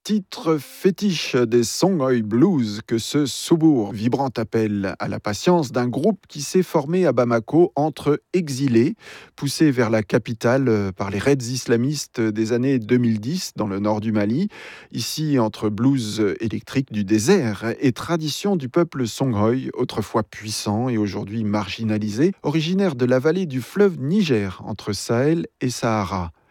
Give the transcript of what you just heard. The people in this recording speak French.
Titre fétiche des Songhoy Blues que ce soubourg vibrant appel à la patience d'un groupe qui s'est formé à Bamako entre exilés, poussés vers la capitale par les raids islamistes des années 2010 dans le nord du Mali, ici entre blues électrique du désert et tradition du peuple Songhoy, autrefois puissant et aujourd'hui marginalisé, originaire de la vallée du fleuve Niger entre Sahel et Sahara.